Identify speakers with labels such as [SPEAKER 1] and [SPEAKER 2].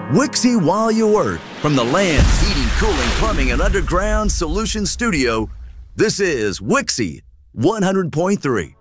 [SPEAKER 1] Wixie while you work. From the Land's Heating, Cooling, Plumbing, and Underground Solutions Studio, this is Wixie 100.3.